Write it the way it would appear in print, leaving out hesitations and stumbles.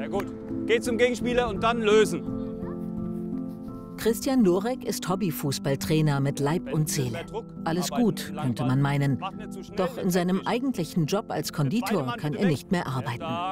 Sehr gut. Geht zum Gegenspieler und dann lösen. Christian Lorek ist Hobbyfußballtrainer mit Leib und Seele. Alles gut, könnte man meinen. Doch in seinem eigentlichen Job als Konditor kann er nicht mehr arbeiten.